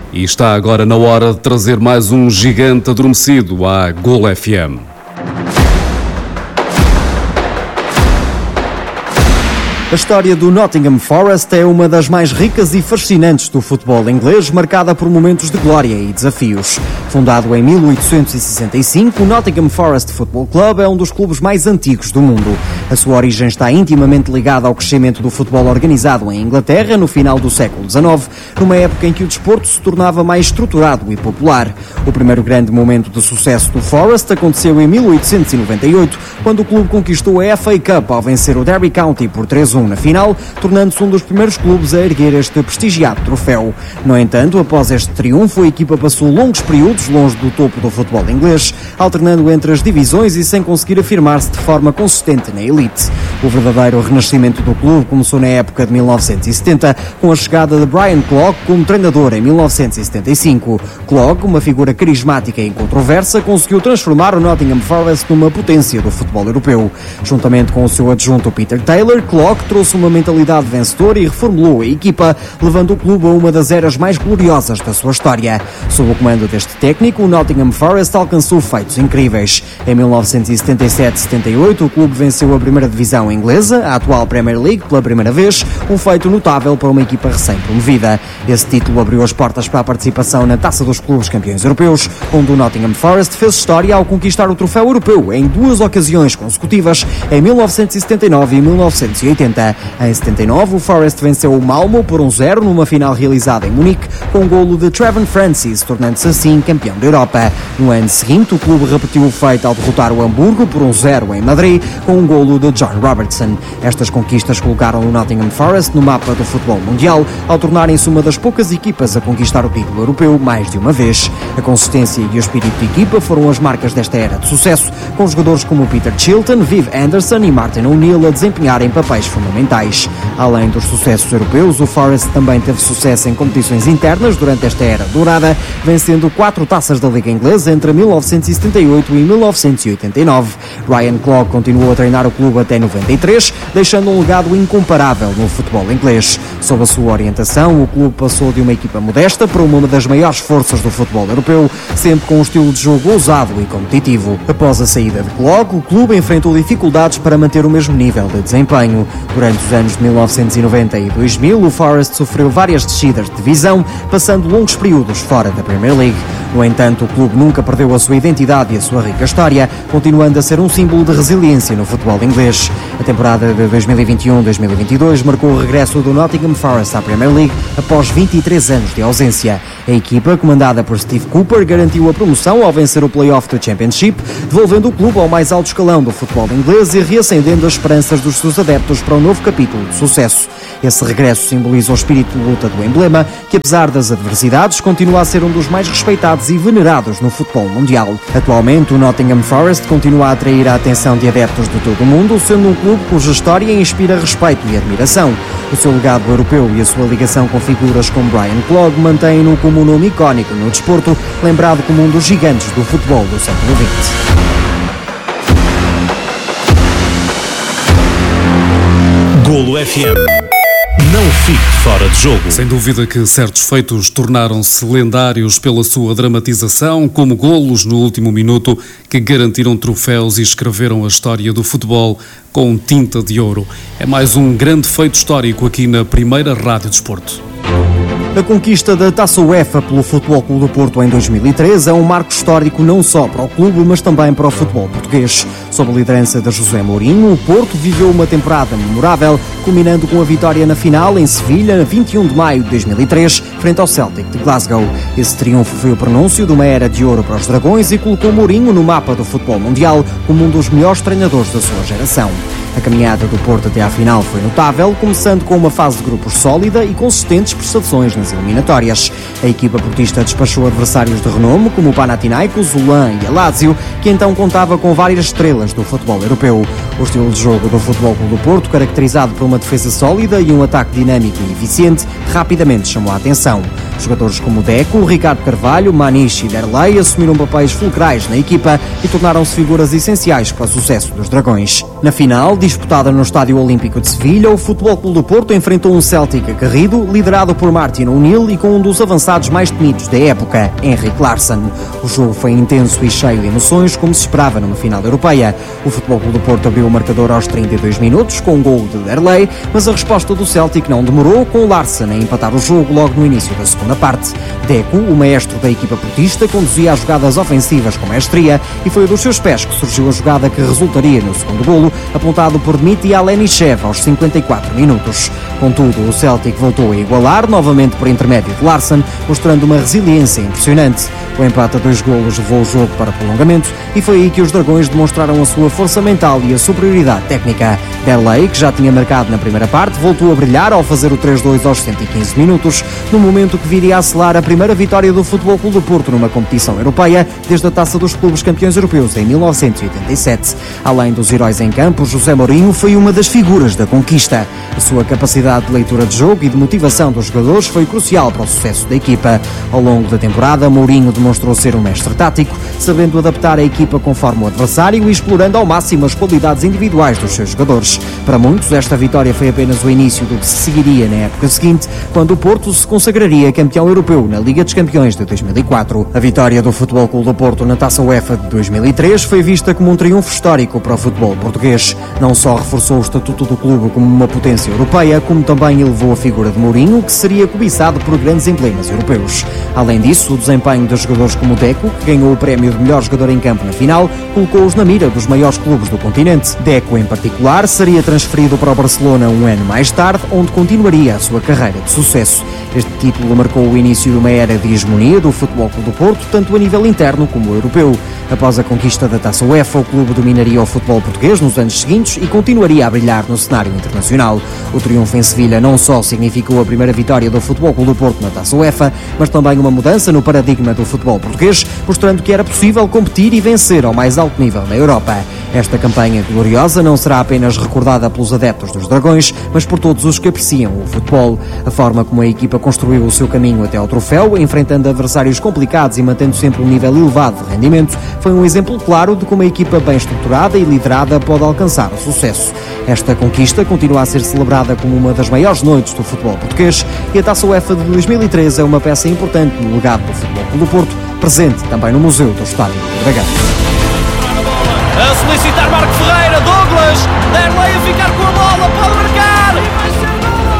E está agora na hora de trazer mais um gigante adormecido à Gol FM. A história do Nottingham Forest é uma das mais ricas e fascinantes do futebol inglês, marcada por momentos de glória e desafios. Fundado em 1865, o Nottingham Forest Football Club é um dos clubes mais antigos do mundo. A sua origem está intimamente ligada ao crescimento do futebol organizado em Inglaterra no final do século XIX, numa época em que o desporto se tornava mais estruturado e popular. O primeiro grande momento de sucesso do Forest aconteceu em 1898, quando o clube conquistou a FA Cup ao vencer o Derby County por 3-1 na final, tornando-se um dos primeiros clubes a erguer este prestigiado troféu. No entanto, após este triunfo, a equipa passou longos períodos longe do topo do futebol inglês, alternando entre as divisões e sem conseguir afirmar-se de forma consistente na elite. O verdadeiro renascimento do clube começou na época de 1970, com a chegada de Brian Clough como treinador em 1975. Clough, uma figura carismática e incontroversa, conseguiu transformar o Nottingham Forest numa potência do futebol europeu. Juntamente com o seu adjunto Peter Taylor, Clough trouxe uma mentalidade vencedora e reformulou a equipa, levando o clube a uma das eras mais gloriosas da sua história. Sob o comando deste técnico, o Nottingham Forest alcançou feitos incríveis. Em 1977-78, o clube venceu a primeira divisão inglesa, a atual Premier League, pela primeira vez, um feito notável para uma equipa recém-promovida. Esse título abriu as portas para a participação na Taça dos Clubes Campeões Europeus, onde o Nottingham Forest fez história ao conquistar o troféu europeu em duas ocasiões consecutivas, em 1979 e 1980. Em 79, o Forest venceu o Malmo por 1-0 numa final realizada em Munique, com um golo de Trevor Francis, tornando-se assim campeão da Europa. No ano seguinte, o clube repetiu o feito ao derrotar o Hamburgo por 1-0 em Madrid, com um golo de John Robertson. Estas conquistas colocaram o Nottingham Forest no mapa do futebol mundial, ao tornarem-se uma das poucas equipas a conquistar o título europeu mais de uma vez. A consistência e o espírito de equipa foram as marcas desta era de sucesso, com jogadores como Peter Chilton, Viv Anderson e Martin O'Neill a desempenharem papéis fundamentais. Além dos sucessos europeus, o Forest também teve sucesso em competições internas durante esta era dourada, vencendo 4 taças da Liga Inglesa entre 1978 e 1989. Brian Clough continuou a treinar o clube até 93, deixando um legado incomparável no futebol inglês. Sob a sua orientação, o clube passou de uma equipa modesta para uma das maiores forças do futebol europeu, sempre com um estilo de jogo ousado e competitivo. Após a saída de Clough, o clube enfrentou dificuldades para manter o mesmo nível de desempenho. Durante os anos de 1990 e 2000, o Forest sofreu várias descidas de divisão, passando longos períodos fora da Premier League. No entanto, o clube nunca perdeu a sua identidade e a sua rica história, continuando a ser um símbolo de resiliência no futebol inglês. A temporada de 2021-2022 marcou o regresso do Nottingham Forest à Premier League após 23 anos de ausência. A equipa, comandada por Steve Cooper, garantiu a promoção ao vencer o play-off do Championship, devolvendo o clube ao mais alto escalão do futebol inglês e reacendendo as esperanças dos seus adeptos para um novo capítulo de sucesso. Esse regresso simboliza o espírito de luta do emblema, que apesar das adversidades, continua a ser um dos mais respeitados e venerados no futebol mundial. Atualmente, o Nottingham Forest continua a atrair a atenção de adeptos de todo o mundo, sendo um clube cuja história inspira respeito e admiração. O seu legado europeu e a sua ligação com figuras como Brian Clough mantêm-no como um nome icónico no desporto, lembrado como um dos gigantes do futebol do século XX. Golo FM. Não fique fora de jogo. Sem dúvida que certos feitos tornaram-se lendários pela sua dramatização, como golos no último minuto que garantiram troféus e escreveram a história do futebol com tinta de ouro. É mais um grande feito histórico aqui na primeira Rádio Desporto. A conquista da Taça UEFA pelo Futebol Clube do Porto em 2003 é um marco histórico não só para o clube, mas também para o futebol português. Sob a liderança de José Mourinho, o Porto viveu uma temporada memorável, culminando com a vitória na final em Sevilha, 21 de maio de 2003, frente ao Celtic de Glasgow. Esse triunfo foi o prenúncio de uma era de ouro para os Dragões e colocou Mourinho no mapa do futebol mundial como um dos melhores treinadores da sua geração. A caminhada do Porto até à final foi notável, começando com uma fase de grupos sólida e consistentes prestações nas eliminatórias. A equipa portista despachou adversários de renome como o Panathinaikos, o LAN e a Lazio, que então contava com várias estrelas do futebol europeu. O estilo de jogo do Futebol Clube do Porto, caracterizado por uma defesa sólida e um ataque dinâmico e eficiente, rapidamente chamou a atenção. Jogadores como Deco, Ricardo Carvalho, Maniche e Derlei assumiram papéis fulcrais na equipa e tornaram-se figuras essenciais para o sucesso dos Dragões. Na final, disputada no Estádio Olímpico de Sevilha, o Futebol Clube do Porto enfrentou um Celtic aguerrido, liderado por Martin O'Neill e com um dos avançados mais temidos da época, Henrik Larsson. O jogo foi intenso e cheio de emoções, como se esperava numa final europeia. O Futebol Clube do Porto abriu o marcador aos 32 minutos, com um gol de Derlei, mas a resposta do Celtic não demorou, com Larsson a empatar o jogo logo no início da segunda parte. Deco, o maestro da equipa portista, conduzia as jogadas ofensivas com maestria e foi dos seus pés que surgiu a jogada que resultaria no segundo golo, apontado por Dmitry Alenichev aos 54 minutos. Contudo, o Celtic voltou a igualar, novamente por intermédio de Larsson, mostrando uma resiliência impressionante. O empate a 2 golos levou o jogo para prolongamento e foi aí que os Dragões demonstraram a sua força mental e a superioridade técnica. Derlei, que já tinha marcado na primeira parte, voltou a brilhar ao fazer o 3-2 aos 115 minutos, no momento que viria a selar a primeira vitória do Futebol Clube do Porto numa competição europeia desde a Taça dos Clubes Campeões Europeus em 1987. Além dos heróis em campo, José Mourinho foi uma das figuras da conquista. A sua capacidade de leitura de jogo e de motivação dos jogadores foi crucial para o sucesso da equipa. Ao longo da temporada, Mourinho demonstrou ser um mestre tático, sabendo adaptar a equipa conforme o adversário e explorando ao máximo as qualidades individuais dos seus jogadores. Para muitos, esta vitória foi apenas o início do que se seguiria na época seguinte, quando o Porto se consagraria campeão europeu na Liga dos Campeões de 2004. A vitória do Futebol Clube do Porto na Taça UEFA de 2003 foi vista como um triunfo histórico para o futebol português. Não só reforçou o estatuto do clube como uma potência europeia, como também elevou a figura de Mourinho, que seria cobiçado por grandes emblemas europeus. Além disso, o desempenho de jogadores como Deco, que ganhou o prémio de melhor jogador em campo na final, colocou-os na mira dos maiores clubes do continente. Deco, em particular, seria transferido para o Barcelona um ano mais tarde, onde continuaria a sua carreira de sucesso. Este título marcou o início de uma era de hegemonia do Futebol Clube do Porto, tanto a nível interno como europeu. Após a conquista da Taça UEFA, o clube dominaria o futebol português nos anos seguintes e continuaria a brilhar no cenário internacional. O triunfo em Sevilha não só significou a primeira vitória do Futebol Clube do Porto na Taça UEFA, mas também uma mudança no paradigma do futebol português, mostrando que era possível competir e vencer ao mais alto nível na Europa. Esta campanha gloriosa não será apenas recordada pelos adeptos dos Dragões, mas por todos os que apreciam o futebol. A forma como a equipa construiu o seu caminho até ao troféu, enfrentando adversários complicados e mantendo sempre um nível elevado de rendimento, foi um exemplo claro de como a equipa bem estruturada e liderada pode alcançar o sucesso. Esta conquista continua a ser celebrada como uma das maiores noites do futebol português e a Taça UEFA de 2013 é uma peça importante no legado do Futebol Clube do Porto, presente também no Museu do Estádio do Dragão. A solicitar Marco Ferreira, Douglas, Derlei a ficar com a bola, pode marcar! E vai ser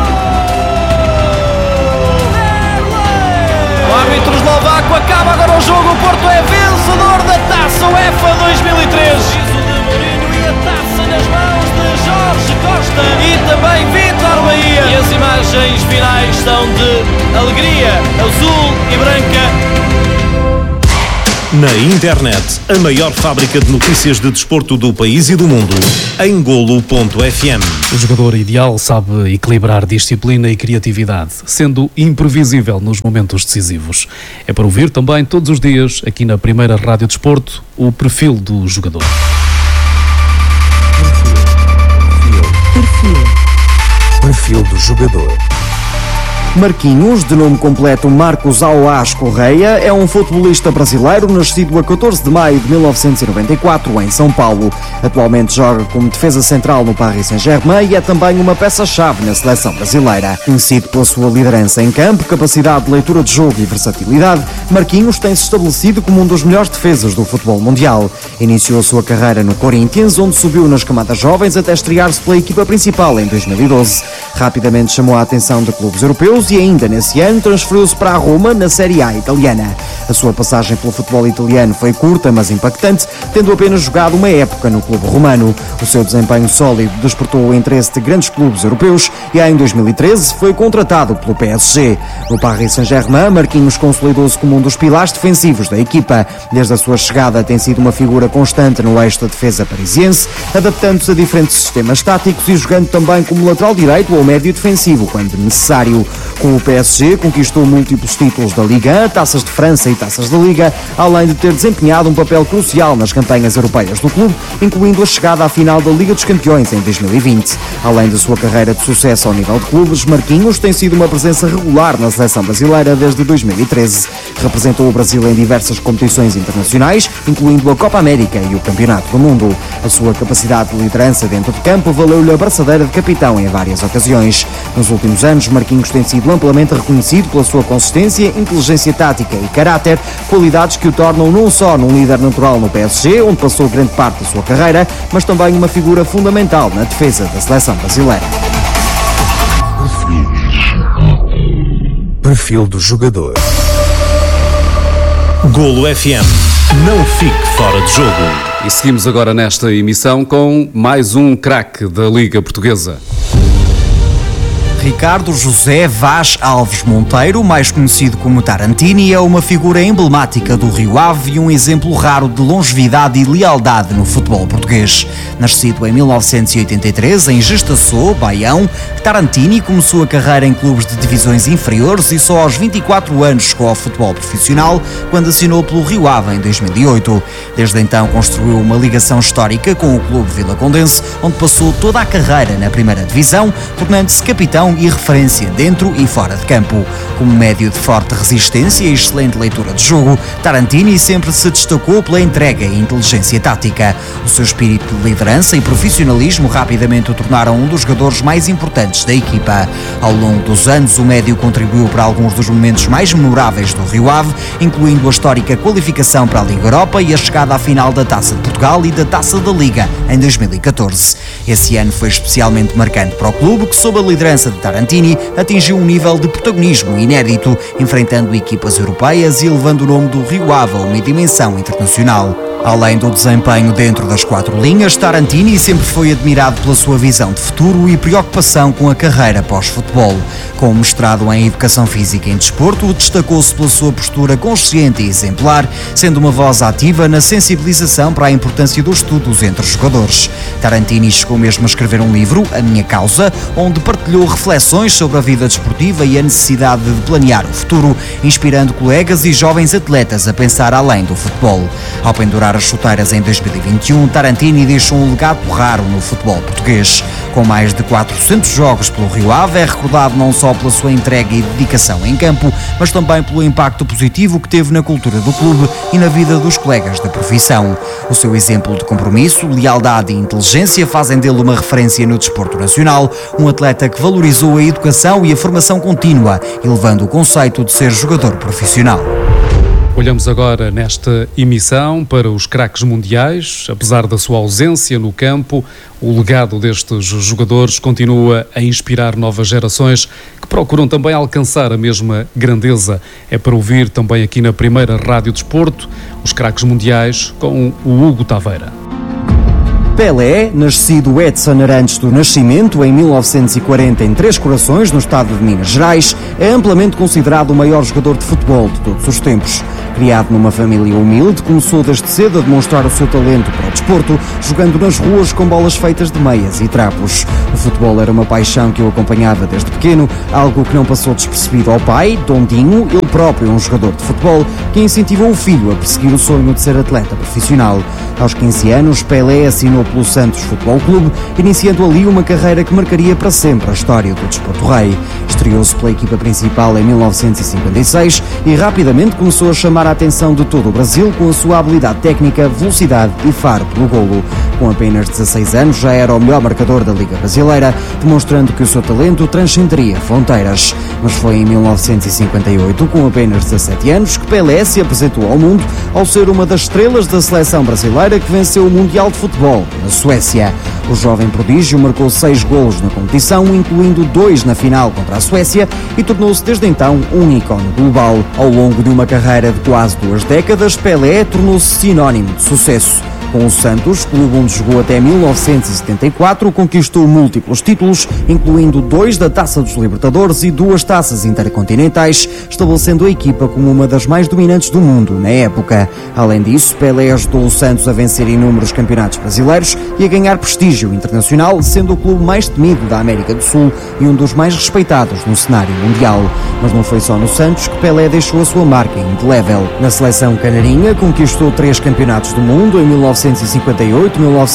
gol! Derlei! O árbitro eslovaco acaba agora o jogo, o Porto é vencedor da Taça UEFA 2003. O de Mourinho e a taça nas mãos de Jorge Costa e também Vítor Bahia. E as imagens finais são de alegria, azul e branca. Na internet, a maior fábrica de notícias de desporto do país e do mundo, em golo.fm. O jogador ideal sabe equilibrar disciplina e criatividade, sendo imprevisível nos momentos decisivos. É para ouvir também todos os dias, aqui na primeira Rádio Desporto, o perfil do jogador. Perfil do jogador. Marquinhos, de nome completo Marcos Auás Correia, é um futebolista brasileiro nascido a 14 de maio de 1994 em São Paulo. Atualmente joga como defesa central no Paris Saint-Germain e é também uma peça-chave na seleção brasileira. Conhecido pela sua liderança em campo, capacidade de leitura de jogo e versatilidade, Marquinhos tem-se estabelecido como um dos melhores defesas do futebol mundial. Iniciou a sua carreira no Corinthians, onde subiu nas camadas jovens até estrear-se pela equipa principal em 2012. Rapidamente chamou a atenção de clubes europeus e ainda nesse ano transferiu-se para a Roma na Série A italiana. A sua passagem pelo futebol italiano foi curta, mas impactante, tendo apenas jogado uma época no clube romano. O seu desempenho sólido despertou o interesse de grandes clubes europeus e em 2013 foi contratado pelo PSG. No Paris Saint-Germain, Marquinhos consolidou-se como um dos pilares defensivos da equipa. Desde a sua chegada tem sido uma figura constante no eixo da defesa parisiense, adaptando-se a diferentes sistemas táticos e jogando também como lateral direito ou médio defensivo, quando necessário. Com o PSG, conquistou múltiplos títulos da Liga, taças de França e taças da Liga, além de ter desempenhado um papel crucial nas campanhas europeias do clube, incluindo a chegada à final da Liga dos Campeões em 2020. Além da sua carreira de sucesso ao nível de clubes, Marquinhos tem sido uma presença regular na seleção brasileira desde 2013. Representou o Brasil em diversas competições internacionais, incluindo a Copa América e o Campeonato do Mundo. A sua capacidade de liderança dentro de campo valeu-lhe a braçadeira de capitão em várias ocasiões. Nos últimos anos, Marquinhos tem sido amplamente reconhecido pela sua consistência, inteligência tática e caráter, qualidades que o tornam não só num líder natural no PSG, onde passou grande parte da sua carreira, mas também uma figura fundamental na defesa da seleção brasileira. Perfil do jogador. Golo FM. Não fique fora de jogo. E seguimos agora nesta emissão com mais um craque da Liga Portuguesa. Ricardo José Vaz Alves Monteiro, mais conhecido como Tarantini, é uma figura emblemática do Rio Ave e um exemplo raro de longevidade e lealdade no futebol português. Nascido em 1983 em Gestaçô, Baião, Tarantini começou a carreira em clubes de divisões inferiores e só aos 24 anos chegou ao futebol profissional, quando assinou pelo Rio Ave em 2008. Desde então construiu uma ligação histórica com o clube vilacondense, onde passou toda a carreira na primeira divisão, tornando-se capitão e referência dentro e fora de campo. Como médio de forte resistência e excelente leitura de jogo, Tarantini sempre se destacou pela entrega e inteligência tática. O seu espírito de liderança e profissionalismo rapidamente o tornaram um dos jogadores mais importantes da equipa. Ao longo dos anos, o médio contribuiu para alguns dos momentos mais memoráveis do Rio Ave, incluindo a histórica qualificação para a Liga Europa e a chegada à final da Taça de Portugal e da Taça da Liga em 2014. Esse ano foi especialmente marcante para o clube, que sob a liderança de Tarantini atingiu um nível de protagonismo inédito, enfrentando equipas europeias e elevando o nome do Rio Ave a uma dimensão internacional. Além do desempenho dentro das quatro linhas, Tarantini sempre foi admirado pela sua visão de futuro e preocupação com a carreira pós-futebol. Com mestrado em Educação Física e em Desporto, destacou-se pela sua postura consciente e exemplar, sendo uma voz ativa na sensibilização para a importância dos estudos entre os jogadores. Tarantini chegou mesmo a escrever um livro, A Minha Causa, onde partilhou reflexões sobre a vida desportiva e a necessidade de planear o futuro, inspirando colegas e jovens atletas a pensar além do futebol. Ao pendurar as chuteiras em 2021, Tarantini deixou um legado raro no futebol português. Com mais de 400 jogos pelo Rio Ave, é recordado não só pela sua entrega e dedicação em campo, mas também pelo impacto positivo que teve na cultura do clube e na vida dos colegas da profissão. O seu exemplo de compromisso, lealdade e inteligência fazem dele uma referência no desporto nacional, um atleta que valorizou a educação e a formação contínua, elevando o conceito de ser jogador profissional. Olhamos agora nesta emissão para os craques mundiais. Apesar da sua ausência no campo, o legado destes jogadores continua a inspirar novas gerações que procuram também alcançar a mesma grandeza. É para ouvir também aqui na primeira Rádio Desporto, os craques mundiais com o Hugo Taveira. Pelé, nascido Edson Arantes do Nascimento em 1940 em Três Corações, no estado de Minas Gerais, é amplamente considerado o maior jogador de futebol de todos os tempos. Criado numa família humilde, começou desde cedo a demonstrar o seu talento para o desporto, jogando nas ruas com bolas feitas de meias e trapos. O futebol era uma paixão que o acompanhava desde pequeno, algo que não passou despercebido ao pai, Dondinho, ele próprio um jogador de futebol, que incentivou o filho a perseguir o sonho de ser atleta profissional. Aos 15 anos, Pelé assinou pelo Santos Futebol Clube, iniciando ali uma carreira que marcaria para sempre a história do desporto rei. Estreou-se pela equipa principal em 1956 e rapidamente começou a chamar a atenção de todo o Brasil com a sua habilidade técnica, velocidade e faro pelo golo. Com apenas 16 anos já era o melhor marcador da Liga Brasileira, demonstrando que o seu talento transcenderia fronteiras. Mas foi em 1958, com apenas 17 anos, que Pelé se apresentou ao mundo ao ser uma das estrelas da seleção brasileira que venceu o Mundial de Futebol na Suécia. O jovem prodígio marcou 6 golos na competição, incluindo 2 na final contra a Suécia, e tornou-se desde então um ícone global. Ao longo de uma carreira de quase 2 décadas, Pelé tornou-se sinónimo de sucesso. Com o Santos, clube onde jogou até 1974, conquistou múltiplos títulos, incluindo 2 da Taça dos Libertadores e 2 taças intercontinentais, estabelecendo a equipa como uma das mais dominantes do mundo na época. Além disso, Pelé ajudou o Santos a vencer inúmeros campeonatos brasileiros e a ganhar prestígio internacional, sendo o clube mais temido da América do Sul e um dos mais respeitados no cenário mundial. Mas não foi só no Santos que Pelé deixou a sua marca indelével. Na seleção canarinha, conquistou 3 campeonatos do mundo em 1958,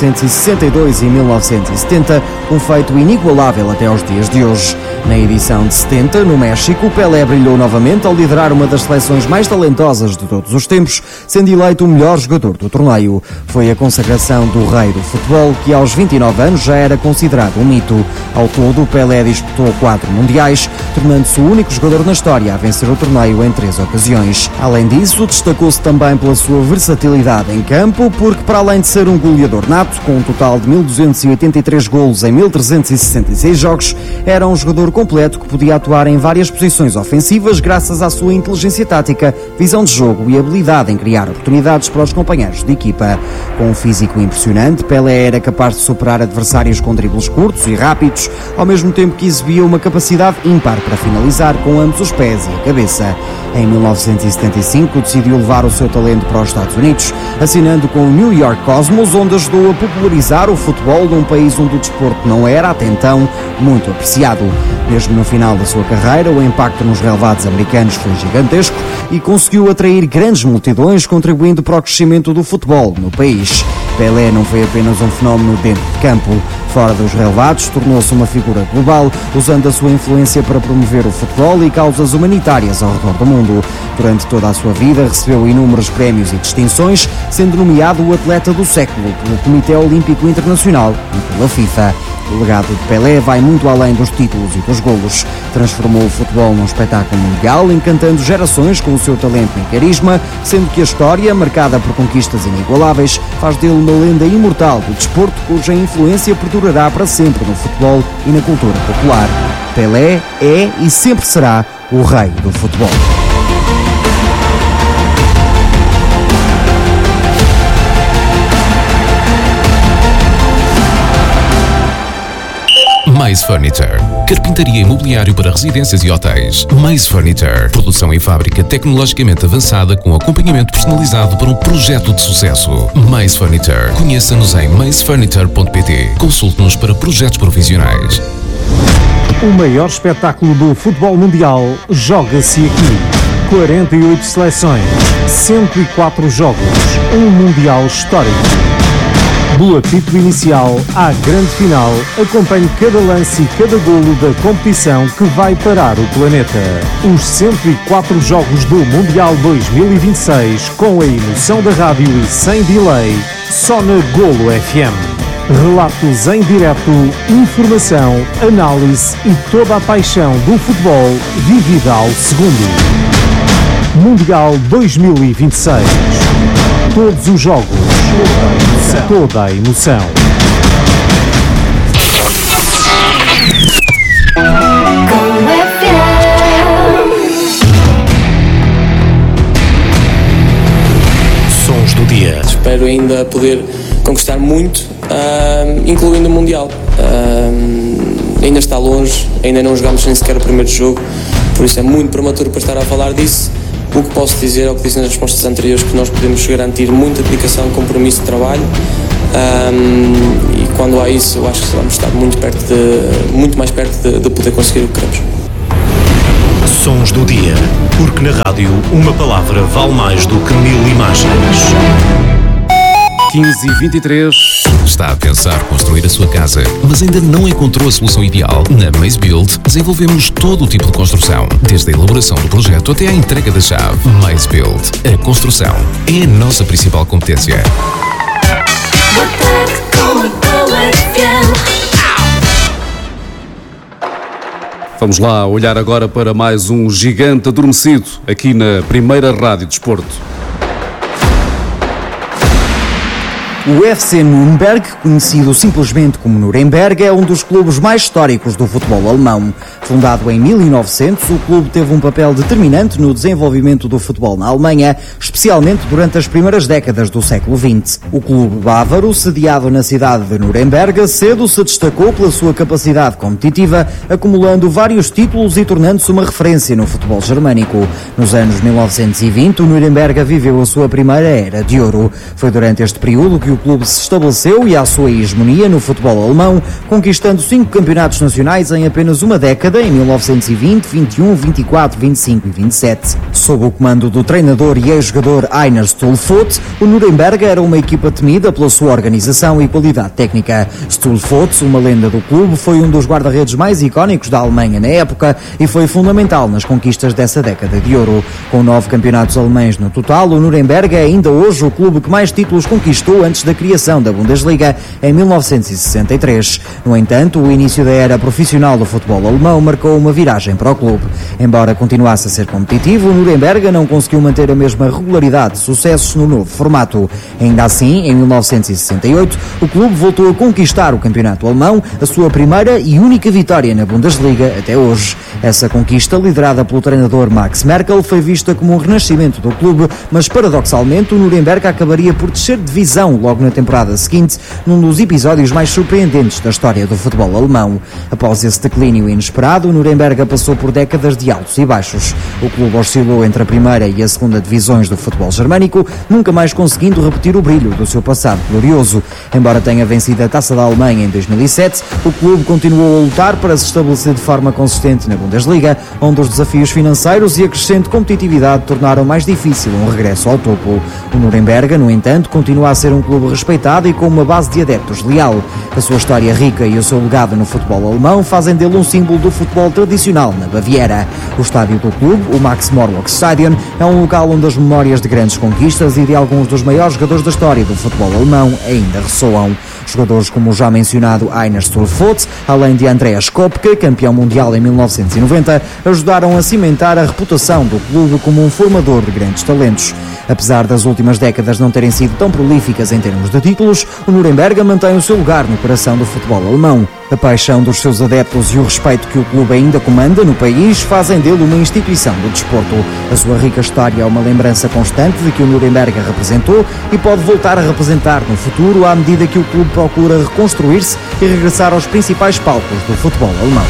1962 e 1970, um feito inigualável até aos dias de hoje. Na edição de 70, no México, Pelé brilhou novamente ao liderar uma das seleções mais talentosas de todos os tempos, sendo eleito o melhor jogador do torneio. Foi a consagração do rei do futebol, que aos 29 anos já era considerado um mito. Ao todo, Pelé disputou 4 mundiais, tornando-se o único jogador na história a vencer o torneio em 3 ocasiões. Além disso, destacou-se também pela sua versatilidade em campo, porque para além de ser um goleador nato, com um total de 1.283 golos em 1.366 jogos, era um jogador completo que podia atuar em várias posições ofensivas graças à sua inteligência tática, visão de jogo e habilidade em criar oportunidades para os companheiros de equipa. Com um físico impressionante, Pelé era capaz de superar adversários com dribles curtos e rápidos, ao mesmo tempo que exibia uma capacidade ímpar para finalizar com ambos os pés e a cabeça. Em 1975, decidiu levar o seu talento para os Estados Unidos, assinando com o New York Cosmos, onde ajudou a popularizar o futebol num país onde o desporto não era, até então, muito apreciado. Mesmo no final da sua carreira, o impacto nos relevados americanos foi gigantesco e conseguiu atrair grandes multidões, contribuindo para o crescimento do futebol no país. Pelé não foi apenas um fenómeno dentro de campo. Fora dos relevados, tornou-se uma figura global, usando a sua influência para promover o futebol e causas humanitárias ao redor do mundo. Durante toda a sua vida, recebeu inúmeros prémios e distinções, sendo nomeado o atleta do século pelo Comitê Olímpico Internacional e pela FIFA. O legado de Pelé vai muito além dos títulos e dos golos. Transformou o futebol num espetáculo mundial, encantando gerações com o seu talento e carisma, sendo que a história, marcada por conquistas inigualáveis, faz dele uma lenda imortal do desporto, cuja influência perdurará para sempre no futebol e na cultura popular. Pelé é e sempre será o rei do futebol. Mais Furniture. Carpintaria e imobiliário para residências e hotéis. Mais Furniture. Produção em fábrica tecnologicamente avançada com acompanhamento personalizado para um projeto de sucesso. Mais Furniture. Conheça-nos em maisfurniture.pt. Consulte-nos para projetos profissionais. O maior espetáculo do futebol mundial joga-se aqui. 48 seleções, 104 jogos, um mundial histórico. Do apito inicial à grande final, acompanhe cada lance e cada golo da competição que vai parar o planeta. Os 104 jogos do Mundial 2026, com a emoção da rádio e sem delay, só na Golo FM. Relatos em direto, informação, análise e toda a paixão do futebol vivida ao segundo. Mundial 2026. Todos os jogos, toda a emoção. Sons do dia. Espero ainda poder conquistar muito, incluindo o Mundial. Ainda está longe, ainda não jogámos nem sequer o primeiro jogo, por isso é muito prematuro para estar a falar disso. O que posso dizer é o que disse nas respostas anteriores, que nós podemos garantir muita dedicação, compromisso de trabalho, e quando há isso eu acho que vamos estar muito mais perto de poder conseguir o que queremos. Sons do dia, porque na rádio uma palavra vale mais do que 1000 imagens. 15h23. Está a pensar construir a sua casa, mas ainda não encontrou a solução ideal? Na Maze Build, desenvolvemos todo o tipo de construção, desde a elaboração do projeto até à entrega da chave. Maze Build. A construção é a nossa principal competência. Vamos lá olhar agora para mais um gigante adormecido aqui na primeira Rádio Desporto. O FC Nürnberg, conhecido simplesmente como Nuremberg, é um dos clubes mais históricos do futebol alemão. Fundado em 1900, o clube teve um papel determinante no desenvolvimento do futebol na Alemanha, especialmente durante as primeiras décadas do século XX. O clube bávaro, sediado na cidade de Nuremberg, cedo se destacou pela sua capacidade competitiva, acumulando vários títulos e tornando-se uma referência no futebol germânico. Nos anos 1920, o Nuremberg viveu a sua primeira era de ouro. Foi durante este período que o clube se estabeleceu e à sua hegemonia no futebol alemão, conquistando 5 campeonatos nacionais em apenas uma década, em 1920, 21, 24, 25 e 27. Sob o comando do treinador e ex-jogador Heiner Stühlfort, o Nuremberg era uma equipa temida pela sua organização e qualidade técnica. Stühlfort, uma lenda do clube, foi um dos guarda-redes mais icónicos da Alemanha na época e foi fundamental nas conquistas dessa década de ouro. Com 9 campeonatos alemães no total, o Nuremberg é ainda hoje o clube que mais títulos conquistou antes da criação da Bundesliga em 1963. No entanto, o início da era profissional do futebol alemão marcou uma viragem para o clube. Embora continuasse a ser competitivo, o Nuremberg não conseguiu manter a mesma regularidade de sucessos no novo formato. Ainda assim, em 1968, o clube voltou a conquistar o campeonato alemão, a sua primeira e única vitória na Bundesliga até hoje. Essa conquista, liderada pelo treinador Max Merkel, foi vista como um renascimento do clube, mas paradoxalmente o Nuremberg acabaria por descer de divisão logo na temporada seguinte, num dos episódios mais surpreendentes da história do futebol alemão. Após esse declínio inesperado, o Nuremberg passou por décadas de altos e baixos. O clube oscilou entre a primeira e a segunda divisões do futebol germânico, nunca mais conseguindo repetir o brilho do seu passado glorioso. Embora tenha vencido a Taça da Alemanha em 2007, o clube continuou a lutar para se estabelecer de forma consistente na Bundesliga, onde os desafios financeiros e a crescente competitividade tornaram mais difícil um regresso ao topo. O Nuremberg, no entanto, continua a ser um clube respeitado e com uma base de adeptos leal. A sua história rica e o seu legado no futebol alemão fazem dele um símbolo do futebol tradicional na Baviera. O estádio do clube, o Max-Morlock-Stadion, é um local onde as memórias de grandes conquistas e de alguns dos maiores jogadores da história do futebol alemão ainda ressoam. Jogadores como o já mencionado Heiner Stühlfort, além de Andreas Kopke, campeão mundial em 1990, ajudaram a cimentar a reputação do clube como um formador de grandes talentos. Apesar das últimas décadas não terem sido tão prolíficas em termos de títulos, o Nuremberg mantém o seu lugar no coração do futebol alemão. A paixão dos seus adeptos e o respeito que o clube ainda comanda no país fazem dele uma instituição do desporto. A sua rica história é uma lembrança constante de que o Nuremberg representou e pode voltar a representar no futuro à medida que o clube procura reconstruir-se e regressar aos principais palcos do futebol alemão.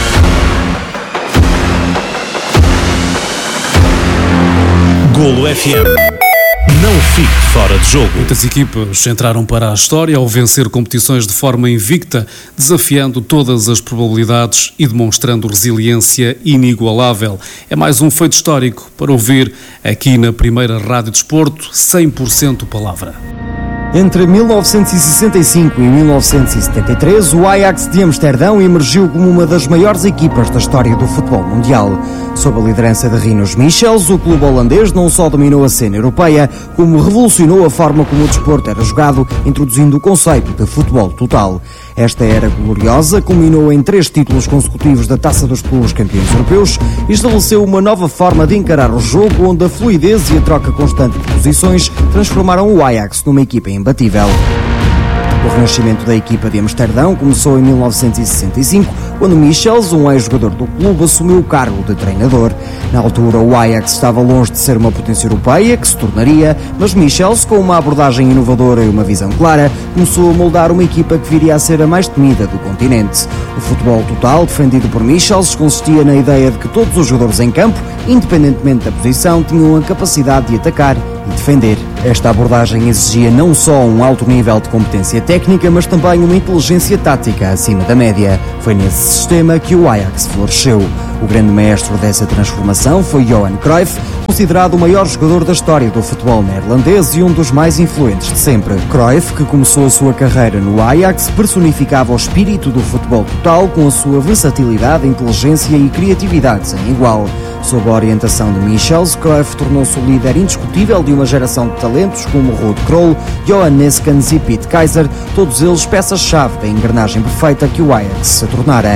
Golo FM. Não fique fora de jogo. Muitas equipas entraram para a história ao vencer competições de forma invicta, desafiando todas as probabilidades e demonstrando resiliência inigualável. É mais um feito histórico para ouvir aqui na primeira Rádio Desporto, 100% palavra. Entre 1965 e 1973, o Ajax de Amsterdão emergiu como uma das maiores equipas da história do futebol mundial. Sob a liderança de Rinus Michels, o clube holandês não só dominou a cena europeia, como revolucionou a forma como o desporto era jogado, introduzindo o conceito de futebol total. Esta era gloriosa culminou em 3 títulos consecutivos da Taça dos Clubes Campeões Europeus e estabeleceu uma nova forma de encarar o jogo, onde a fluidez e a troca constante de posições transformaram o Ajax numa equipa imbatível. O renascimento da equipa de Amsterdão começou em 1965, quando Michels, um ex-jogador do clube, assumiu o cargo de treinador. Na altura, o Ajax estava longe de ser uma potência europeia, que se tornaria, mas Michels, com uma abordagem inovadora e uma visão clara, começou a moldar uma equipa que viria a ser a mais temida do continente. O futebol total, defendido por Michels, consistia na ideia de que todos os jogadores em campo, independentemente da posição, tinham a capacidade de atacar e defender. Esta abordagem exigia não só um alto nível de competência técnica, mas também uma inteligência tática acima da média. Foi nesse sistema que o Ajax floresceu. O grande mestre dessa transformação foi Johan Cruyff, considerado o maior jogador da história do futebol neerlandês e um dos mais influentes de sempre. Cruyff, que começou a sua carreira no Ajax, personificava o espírito do futebol total com a sua versatilidade, inteligência e criatividade sem igual. Sob a orientação de Michels, Cruyff tornou-se o líder indiscutível de uma geração de talentos como Ruud Krol, Johan Neeskens e Piet Keizer, todos eles peças-chave da engrenagem perfeita que o Ajax se tornara.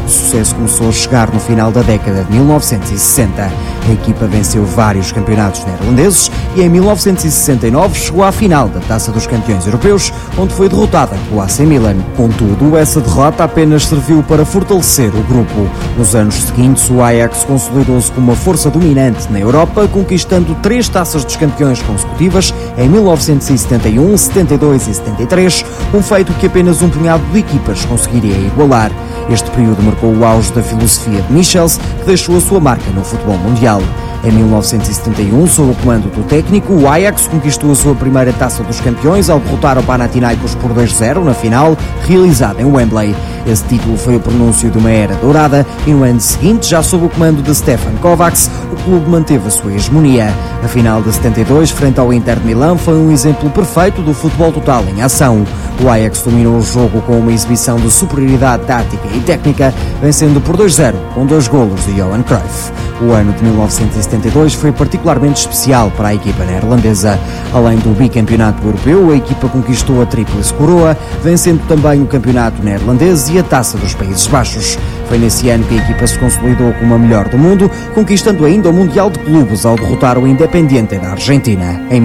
O sucesso começou a chegar no final da década de 1960. A equipa venceu vários campeonatos neerlandeses e em 1969 chegou à final da Taça dos Campeões Europeus, onde foi derrotada pelo AC Milan. Contudo, essa derrota apenas serviu para fortalecer o grupo. Nos anos seguintes, o Ajax consolidou-se como uma força dominante na Europa, conquistando 3 Taças dos Campeões consecutivas em 1971, 72 e 73, um feito que apenas um punhado de equipas conseguiria igualar. Este período marcou o auge da filosofia de Michels, que deixou a sua marca no futebol mundial. Em 1971, sob o comando do técnico, o Ajax conquistou a sua primeira Taça dos Campeões ao derrotar o Panathinaikos por 2-0 na final, realizada em Wembley. Esse título foi o prenúncio de uma era dourada e no ano seguinte, já sob o comando de Stefan Kovacs, o clube manteve a sua hegemonia. A final de 72, frente ao Inter de Milão, foi um exemplo perfeito do futebol total em ação. O Ajax dominou o jogo com uma exibição de superioridade tática e técnica, vencendo por 2-0, com 2 golos de Johan Cruyff. O ano de 1972 foi particularmente especial para a equipa neerlandesa. Além do bicampeonato europeu, a equipa conquistou a Tríplice Coroa, vencendo também o campeonato neerlandês e a Taça dos Países Baixos. Foi nesse ano que a equipa se consolidou como a melhor do mundo, conquistando ainda o Mundial de Clubes ao derrotar o Independiente da Argentina. Em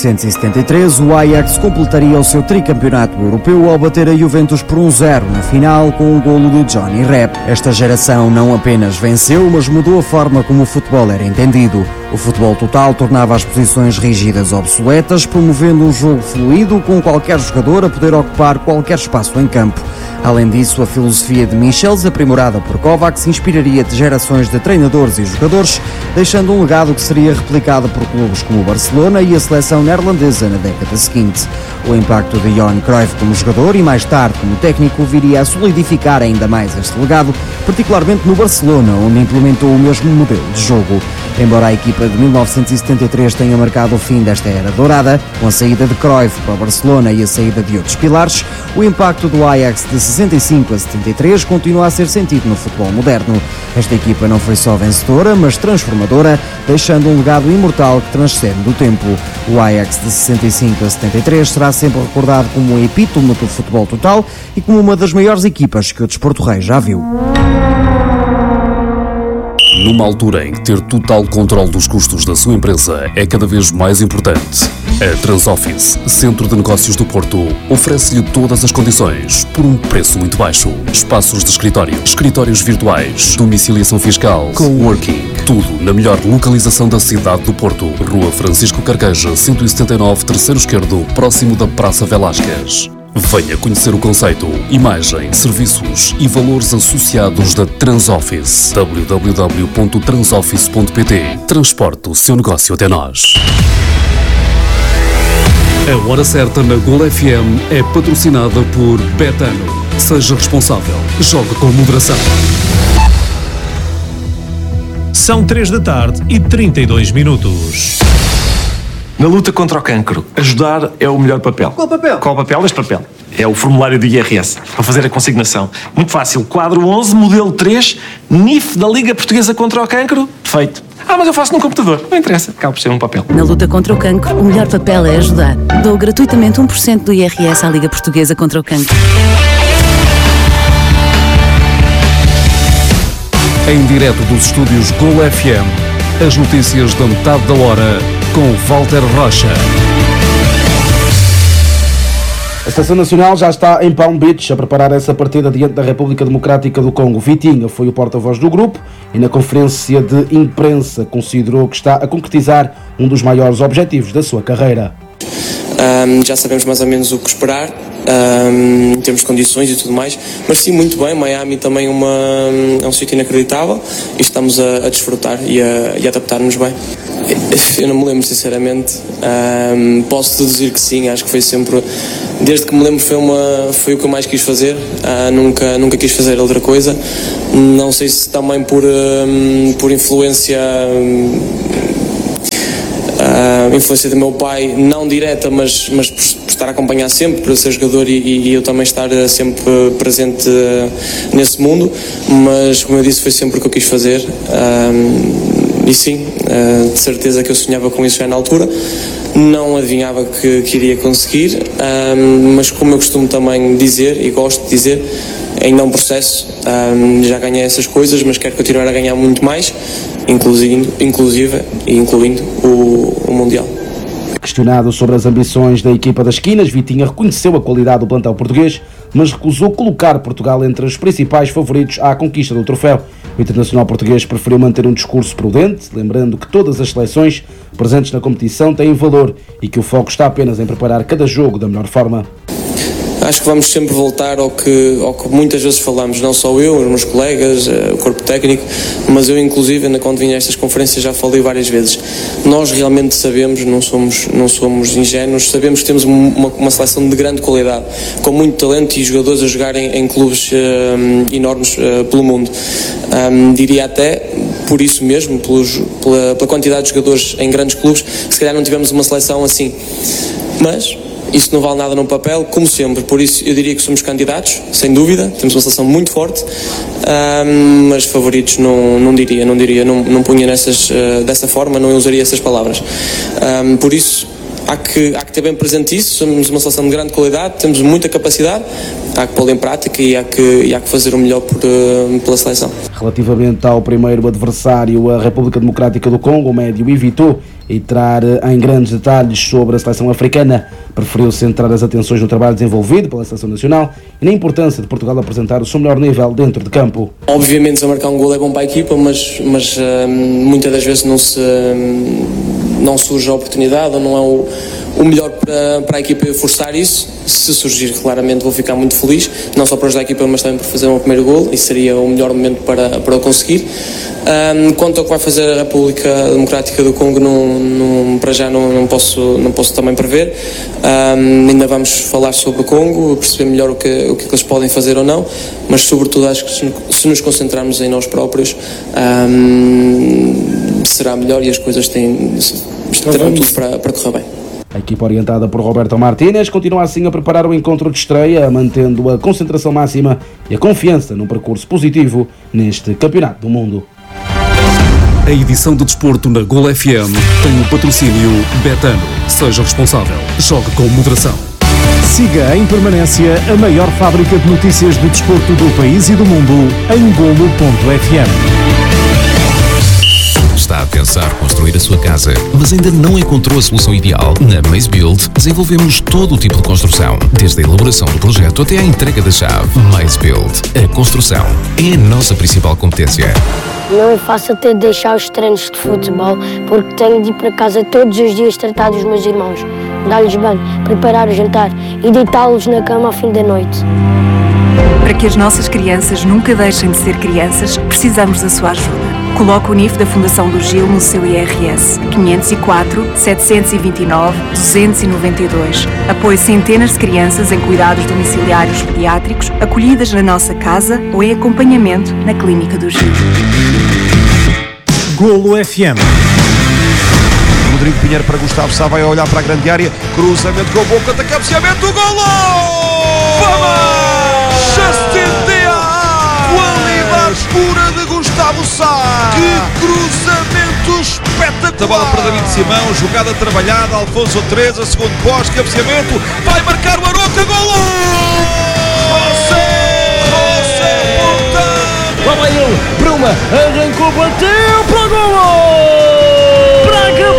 1973, o Ajax completaria o seu tricampeonato europeu ao bater a Juventus por 1-0 na final com um golo de Johnny Rep. Esta geração não apenas venceu, mas mudou a forma como o futebol era entendido. O futebol total tornava as posições rígidas obsoletas, promovendo um jogo fluido com qualquer jogador a poder ocupar qualquer espaço em campo. Além disso, a filosofia de Michels, aprimorada por Kovacs, inspiraria gerações de treinadores e jogadores, deixando um legado que seria replicado por clubes como o Barcelona e a seleção neerlandesa na década seguinte. O impacto de Johan Cruyff como jogador e mais tarde como técnico viria a solidificar ainda mais este legado, particularmente no Barcelona, onde implementou o mesmo modelo de jogo. Embora a equipa de 1973 tenha marcado o fim desta era dourada, com a saída de Cruyff para o Barcelona e a saída de outros pilares, o impacto do Ajax de 65 a 73 continua a ser sentido no futebol moderno. Esta equipa não foi só vencedora, mas transformadora, deixando um legado imortal que transcende do tempo. O Ajax de 65 a 73 será sempre recordado como um epítome do futebol total e como uma das maiores equipas que o desporto rei já viu. Numa altura em que ter total controle dos custos da sua empresa é cada vez mais importante, a Transoffice, Centro de Negócios do Porto, oferece-lhe todas as condições por um preço muito baixo. Espaços de escritório, escritórios virtuais, domiciliação fiscal, coworking, tudo na melhor localização da cidade do Porto. Rua Francisco Carqueja, 179, terceiro esquerdo, próximo da Praça Velásquez. Venha conhecer o conceito, imagem, serviços e valores associados da Transoffice. www.transoffice.pt. Transporte o seu negócio até nós. A Hora Certa na Gol FM é patrocinada por Betano. Seja responsável. Jogue com moderação. São 3:32. Na luta contra o cancro, ajudar é o melhor papel. Qual papel? Qual papel? Este papel. É o formulário do IRS, para fazer a consignação. Muito fácil. Quadro 11, modelo 3, NIF da Liga Portuguesa contra o Cancro. Feito. Mas eu faço num computador. Não interessa. Acaba por ser um papel. Na luta contra o cancro, o melhor papel é ajudar. Dou gratuitamente 1% do IRS à Liga Portuguesa contra o Cancro. Em direto dos estúdios Gol FM, as notícias da metade da hora com Walter Rocha. A Seleção Nacional já está em Palm Beach a preparar essa partida diante da República Democrática do Congo. Vitinha foi o porta-voz do grupo e na conferência de imprensa considerou que está a concretizar um dos maiores objetivos da sua carreira. Já sabemos mais ou menos o que esperar, em termos de condições e tudo mais, mas sim, muito bem. Miami também é um sítio inacreditável e estamos a desfrutar e a adaptar-nos bem. Eu não me lembro sinceramente, posso deduzir que sim, acho que foi sempre, desde que me lembro foi o que eu mais quis fazer, nunca quis fazer outra coisa, não sei se também por influência do meu pai, não direta, mas por estar a acompanhar sempre, por ser jogador e eu também estar sempre presente nesse mundo, mas como eu disse, foi sempre o que eu quis fazer. E sim, de certeza que eu sonhava com isso já na altura, não adivinhava que iria conseguir, mas como eu costumo também dizer e gosto de dizer, ainda é um processo, já ganhei essas coisas, mas quero continuar a ganhar muito mais, incluindo o Mundial. Questionado sobre as ambições da equipa das Esquinas, Vitinha reconheceu a qualidade do plantel português, mas recusou colocar Portugal entre os principais favoritos à conquista do troféu. O internacional português preferiu manter um discurso prudente, lembrando que todas as seleções presentes na competição têm valor e que o foco está apenas em preparar cada jogo da melhor forma. Acho que vamos sempre voltar ao que muitas vezes falamos, não só eu, os meus colegas, o corpo técnico, mas eu inclusive, quando vim a estas conferências, já falei várias vezes. Nós realmente sabemos, não somos ingênuos, sabemos que temos uma seleção de grande qualidade, com muito talento e jogadores a jogarem em clubes enormes pelo mundo. Diria até, por isso mesmo, pela quantidade de jogadores em grandes clubes, se calhar não tivemos uma seleção assim. Mas isso não vale nada no papel, como sempre, por isso eu diria que somos candidatos, sem dúvida, temos uma seleção muito forte, mas favoritos não diria, não punha dessa forma, não usaria essas palavras. Por isso, há que ter bem presente isso, somos uma seleção de grande qualidade, temos muita capacidade, há que pô-la em prática e há que fazer o melhor pela seleção. Relativamente ao primeiro adversário, a República Democrática do Congo, o médio evitou entrar em grandes detalhes sobre a seleção africana, preferiu centrar as atenções no trabalho desenvolvido pela seleção nacional e na importância de Portugal apresentar o seu melhor nível dentro de campo. Obviamente, se marcar um gol é bom para a equipa, mas muitas das vezes não surge a oportunidade ou não é o melhor para a equipa forçar isso. Se surgir, claramente vou ficar muito feliz, não só para ajudar a equipa, mas também por fazer um primeiro gol, e seria o melhor momento para o conseguir. Quanto ao que vai fazer a República Democrática do Congo, para já não posso também prever. Ainda vamos falar sobre o Congo, perceber melhor o que eles podem fazer ou não, mas sobretudo acho que se nos concentrarmos em nós próprios, será melhor e as coisas terão tudo para correr bem. A equipa orientada por Roberto Martínez continua assim a preparar o encontro de estreia, mantendo a concentração máxima e a confiança num percurso positivo neste Campeonato do Mundo. A edição de desporto na Gol FM tem o patrocínio Betano. Seja responsável. Jogue com moderação. Siga em permanência a maior fábrica de notícias de desporto do país e do mundo em golo.fm. Está a pensar construir a sua casa, mas ainda não encontrou a solução ideal? Na Maze Build desenvolvemos todo o tipo de construção, desde a elaboração do projeto até à entrega da chave. Maze Build. A construção é a nossa principal competência. Não é fácil ter de deixar os treinos de futebol, porque tenho de ir para casa todos os dias tratar dos meus irmãos, dar-lhes banho, preparar o jantar e deitá-los na cama ao fim da noite. Para que as nossas crianças nunca deixem de ser crianças, precisamos da sua ajuda. Coloque o NIF da Fundação do Gil no seu IRS 504 729 292. Apoie centenas de crianças em cuidados domiciliários pediátricos, acolhidas na nossa casa ou em acompanhamento na Clínica do Gil. Golo FM. Rodrigo Pinheiro para Gustavo Sá, vai olhar para a grande área, cruzamento com a boca, de cabeceamento, golo! Vamos! Justin Dias! Qualidade pura de Gustavo Sá! Que cruzamento espetacular! A bola para David Simão, jogada trabalhada, Alfonso 13, segundo pós, cabeceamento, vai marcar o Aroca, golo! José Portão! Lá vai ele, Bruma, arrancou, bateu para o golo! Praga!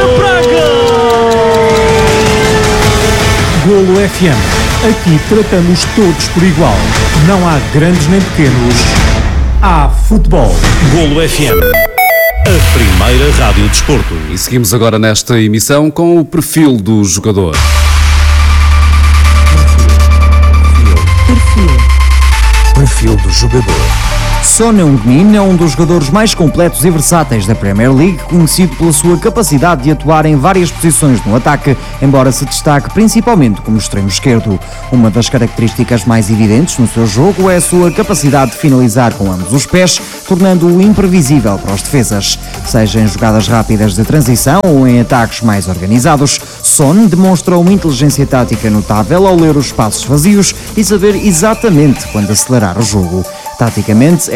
Golo FM. Aqui tratamos todos por igual. Não há grandes nem pequenos. Há futebol. Golo FM. A primeira rádio de desporto. E seguimos agora nesta emissão com o perfil do jogador. Perfil do jogador. Son Heung-min é um dos jogadores mais completos e versáteis da Premier League, conhecido pela sua capacidade de atuar em várias posições no ataque, embora se destaque principalmente como extremo esquerdo. Uma das características mais evidentes no seu jogo é a sua capacidade de finalizar com ambos os pés, tornando-o imprevisível para os defesas. Seja em jogadas rápidas de transição ou em ataques mais organizados, Son demonstra uma inteligência tática notável ao ler os espaços vazios e saber exatamente quando acelerar o jogo. Taticamente,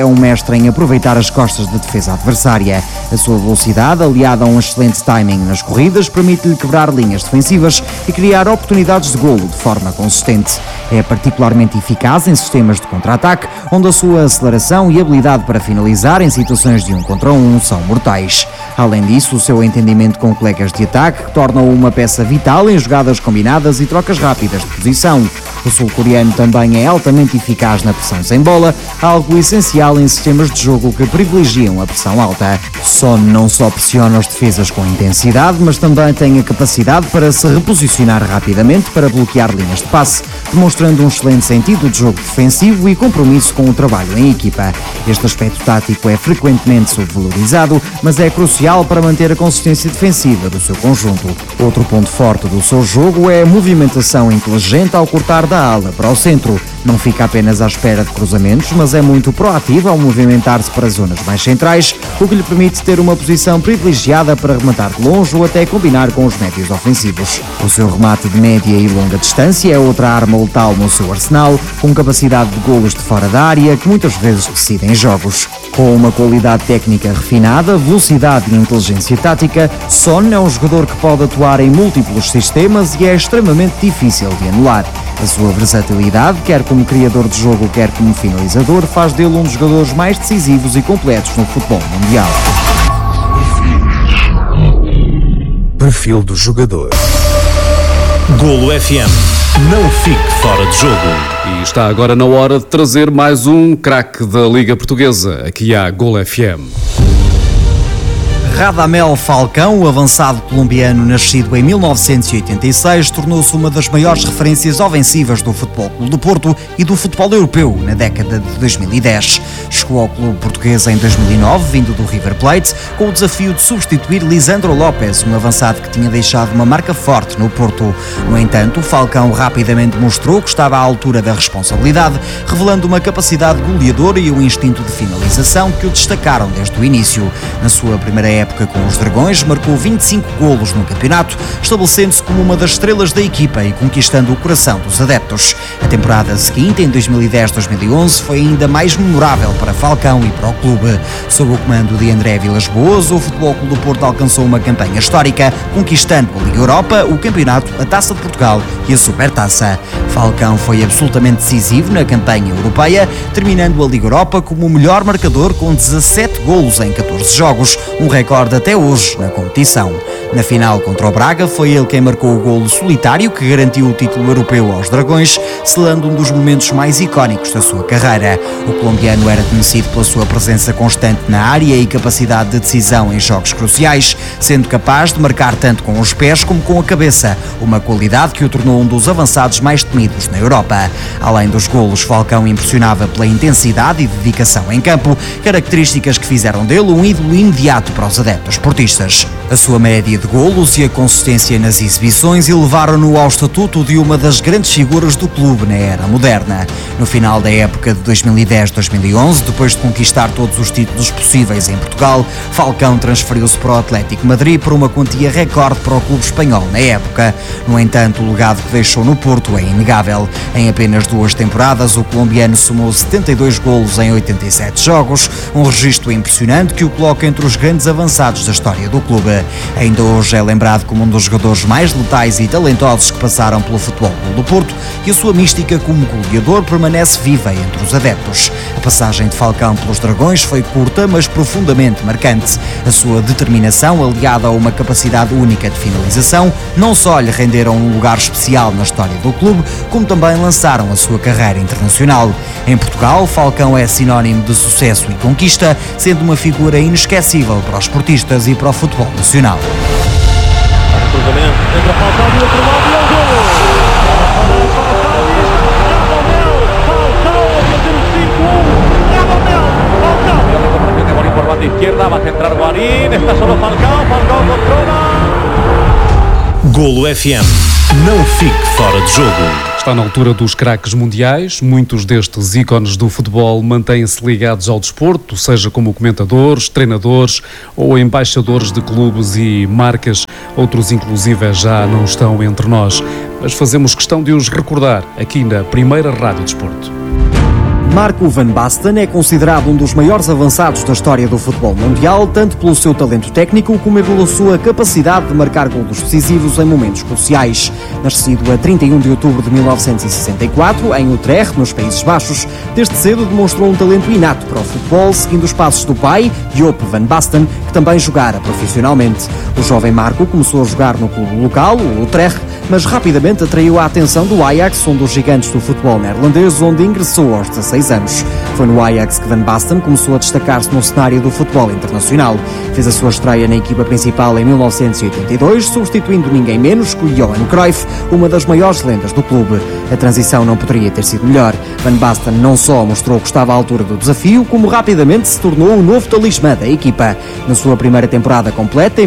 é um mestre em aproveitar as costas da defesa adversária. A sua velocidade, aliada a um excelente timing nas corridas, permite-lhe quebrar linhas defensivas e criar oportunidades de golo de forma consistente. É particularmente eficaz em sistemas de contra-ataque, onde a sua aceleração e habilidade para finalizar em situações de 1 contra 1 são mortais. Além disso, o seu entendimento com colegas de ataque torna-o uma peça vital em jogadas combinadas e trocas rápidas de posição. O sul-coreano também é altamente eficaz na pressão sem bola, algo essencial em sistemas de jogo que privilegiam a pressão alta. Son não só pressiona os defesas com intensidade, mas também tem a capacidade para se reposicionar rapidamente para bloquear linhas de passe, demonstrando um excelente sentido de jogo defensivo e compromisso com o trabalho em equipa. Este aspecto tático é frequentemente subvalorizado, mas é crucial para manter a consistência defensiva do seu conjunto. Outro ponto forte do seu jogo é a movimentação inteligente ao cortar da ala para o centro. Não fica apenas à espera de cruzamentos, mas é muito proativo ao movimentar-se para zonas mais centrais, o que lhe permite ter uma posição privilegiada para rematar de longe ou até combinar com os médios ofensivos. O seu remate de média e longa distância é outra arma letal no seu arsenal, com capacidade de golos de fora da área que muitas vezes decidem jogos. Com uma qualidade técnica refinada, velocidade e inteligência tática, Son é um jogador que pode atuar em múltiplos sistemas e é extremamente difícil de anular. A sua versatilidade, quer como criador de jogo, quer como finalizador, faz dele um dos jogadores mais decisivos e completos no futebol mundial. Perfil do jogador. Golo FM. Não fique fora de jogo. E está agora na hora de trazer mais um craque da Liga Portuguesa. Aqui há Golo FM. Radamel Falcão, o avançado colombiano nascido em 1986, tornou-se uma das maiores referências ofensivas do Futebol Clube do Porto e do futebol europeu na década de 2010. Chegou ao clube português em 2009, vindo do River Plate, com o desafio de substituir Lisandro Lopes, um avançado que tinha deixado uma marca forte no Porto. No entanto, Falcão rapidamente mostrou que estava à altura da responsabilidade, revelando uma capacidade goleadora e um instinto de finalização que o destacaram desde o início. Na sua primeira época com os Dragões, marcou 25 golos no campeonato, estabelecendo-se como uma das estrelas da equipa e conquistando o coração dos adeptos. A temporada seguinte, em 2010-2011, foi ainda mais memorável para Falcão e para o clube. Sob o comando de André Vilas-Boas, o Futebol Clube do Porto alcançou uma campanha histórica, conquistando a Liga Europa, o Campeonato, a Taça de Portugal e a Supertaça. Falcão foi absolutamente decisivo na campanha europeia, terminando a Liga Europa como o melhor marcador com 17 golos em 14 jogos, um recorde até hoje na competição. Na final contra o Braga, foi ele quem marcou o golo solitário que garantiu o título europeu aos Dragões, selando um dos momentos mais icónicos da sua carreira. O colombiano era conhecido pela sua presença constante na área e capacidade de decisão em jogos cruciais, sendo capaz de marcar tanto com os pés como com a cabeça, uma qualidade que o tornou um dos avançados mais temidos na Europa. Além dos golos, Falcão impressionava pela intensidade e dedicação em campo, características que fizeram dele um ídolo imediato para os adeptos portistas. A sua média de golos e a consistência nas exibições elevaram-no ao estatuto de uma das grandes figuras do clube na era moderna. No final da época de 2010-2011, depois de conquistar todos os títulos possíveis em Portugal, Falcão transferiu-se para o Atlético Madrid por uma quantia recorde para o clube espanhol na época. No entanto, o legado que deixou no Porto é inegável. Em apenas 2 temporadas, o colombiano somou 72 golos em 87 jogos, um registro impressionante que o coloca entre os grandes avançados da história do clube. Ainda hoje é lembrado como um dos jogadores mais letais e talentosos que passaram pelo Futebol Clube do Porto, e a sua mística como goleador permanece viva entre os adeptos. A passagem de Falcão pelos Dragões foi curta, mas profundamente marcante. A sua determinação, aliada a uma capacidade única de finalização, não só lhe renderam um lugar especial na história do clube, como também lançaram a sua carreira internacional. Em Portugal, Falcão é sinónimo de sucesso e conquista, sendo uma figura inesquecível para os portistas e para o futebol nacional. Entra Falcão do outro lado e é o golo! Falcão a fazer o 5-1. Radamel, Falcão. Por banda izquierda, va a centrar Guarín, está solo Falcão, Falcão controla. Golo FM. Não fique fora de jogo. Está na altura dos craques mundiais. Muitos destes ícones do futebol mantêm-se ligados ao desporto, seja como comentadores, treinadores ou embaixadores de clubes e marcas. Outros, inclusive, já não estão entre nós. Mas fazemos questão de os recordar aqui na Primeira Rádio Desporto. Marco van Basten é considerado um dos maiores avançados da história do futebol mundial, tanto pelo seu talento técnico como pela sua capacidade de marcar golos decisivos em momentos cruciais. Nascido a 31 de outubro de 1964, em Utrecht, nos Países Baixos, desde cedo demonstrou um talento inato para o futebol, seguindo os passos do pai, Joop van Basten, que também jogara profissionalmente. O jovem Marco começou a jogar no clube local, o Utrecht, mas rapidamente atraiu a atenção do Ajax, um dos gigantes do futebol neerlandês, onde ingressou aos 16 anos. Foi no Ajax que Van Basten começou a destacar-se no cenário do futebol internacional. Fez a sua estreia na equipa principal em 1982, substituindo ninguém menos que o Johan Cruyff, uma das maiores lendas do clube. A transição não poderia ter sido melhor. Van Basten não só mostrou que estava à altura do desafio, como rapidamente se tornou o novo talismã da equipa. Na sua primeira temporada completa, em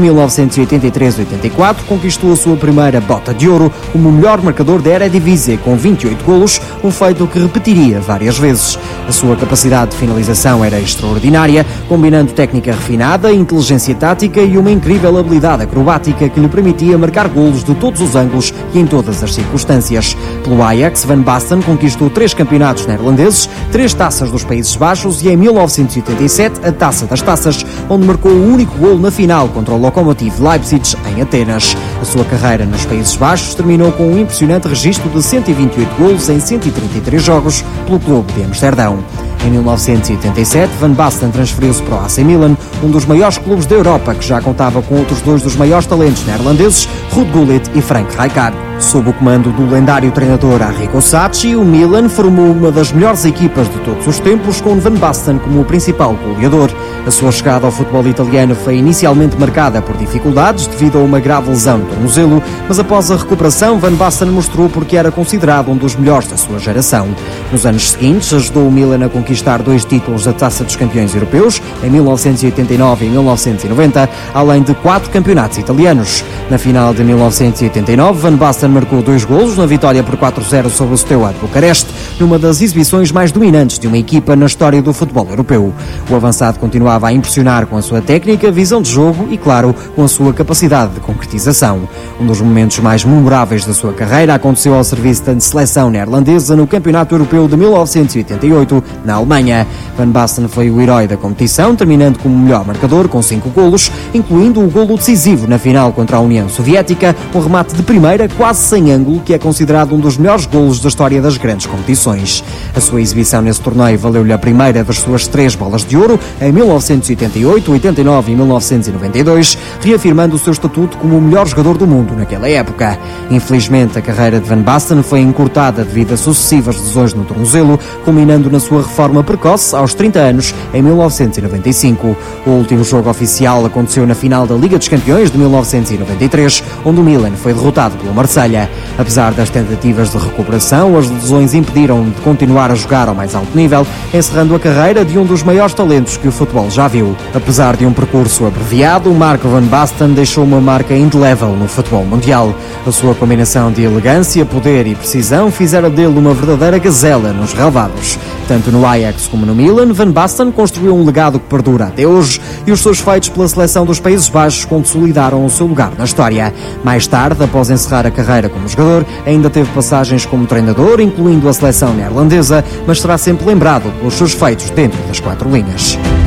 1983-84, conquistou a sua primeira bota de ouro como o melhor marcador da Eredivisie, com 28 golos, um feito que repetiria várias vezes. A sua capacidade de finalização era extraordinária, combinando técnica refinada, inteligência tática e uma incrível habilidade acrobática que lhe permitia marcar golos de todos os ângulos e em todas as circunstâncias. Pelo Ajax, Van Basten conquistou 3 campeonatos neerlandeses, 3 taças dos Países Baixos e, em 1987, a Taça das Taças, onde marcou o único golo na final contra o Lokomotiv Leipzig, em Atenas. A sua carreira nos Países Baixos terminou com um impressionante registro de 128 golos em 133 jogos pelo clube de Amsterdão. Em 1987, Van Basten transferiu-se para o AC Milan, um dos maiores clubes da Europa, que já contava com outros 2 dos maiores talentos neerlandeses, Ruud Gullit e Frank Rijkaard. Sob o comando do lendário treinador Arrigo Sacchi, o Milan formou uma das melhores equipas de todos os tempos, com Van Basten como o principal goleador. A sua chegada ao futebol italiano foi inicialmente marcada por dificuldades devido a uma grave lesão no tornozelo, mas após a recuperação, Van Basten mostrou porque era considerado um dos melhores da sua geração. Nos anos seguintes, ajudou o Milan a conquistar 2 títulos da Taça dos Campeões Europeus, em 1989 e 1990, além de 4 campeonatos italianos. Na final de 1989, Van Basten marcou 2 golos na vitória por 4-0 sobre o Steaua de Bucareste, numa das exibições mais dominantes de uma equipa na história do futebol europeu. O avançado continuava a impressionar com a sua técnica, visão de jogo e, claro, com a sua capacidade de concretização. Um dos momentos mais memoráveis da sua carreira aconteceu ao serviço da seleção neerlandesa no Campeonato Europeu de 1988, na Alemanha. Van Basten foi o herói da competição, terminando como melhor marcador com 5 golos, incluindo o golo decisivo na final contra a União Soviética, um remate de primeira quase sem ângulo, que é considerado um dos melhores golos da história das grandes competições. A sua exibição nesse torneio valeu-lhe a primeira das suas 3 bolas de ouro, em 1988, 89 e 1992, reafirmando o seu estatuto como o melhor jogador do mundo naquela época. Infelizmente, a carreira de Van Basten foi encurtada devido a sucessivas lesões no tornozelo, culminando na sua reforma precoce aos 30 anos, em 1995. O último jogo oficial aconteceu na final da Liga dos Campeões de 1993, onde o Milan foi derrotado pelo Marselha. Apesar das tentativas de recuperação, as lesões impediram de continuar a jogar ao mais alto nível, encerrando a carreira de um dos maiores talentos que o futebol já viu. Apesar de um percurso abreviado, Marco van Basten deixou uma marca indelével no futebol mundial. A sua combinação de elegância, poder e precisão fizeram dele uma verdadeira gazela nos relevados. Tanto no Ajax como no Milan, Van Basten construiu um legado que perdura até hoje, e os seus feitos pela seleção dos Países Baixos consolidaram o seu lugar na história. Mais tarde, após encerrar a carreira como jogador, ainda teve passagens como treinador, incluindo a seleção neerlandesa, mas será sempre lembrado pelos seus feitos dentro das 4 linhas.